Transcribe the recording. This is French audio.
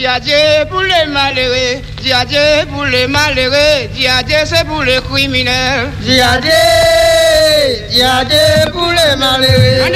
adieu pour les malheureux, dis adieu pour les malheureux, dis adieu c'est pour les criminels. Dis adieu pour les malheureux.